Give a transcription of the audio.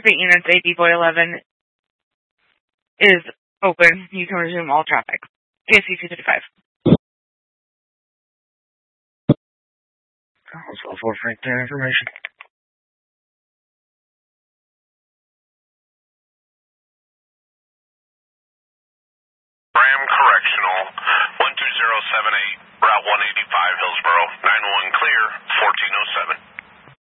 8 units, AB Boy 11 is open. You can resume all traffic. PSC 255. Also for Frank, information. Ram Correctional, 12078, Route 185, Hillsboro, 911 clear, 1407.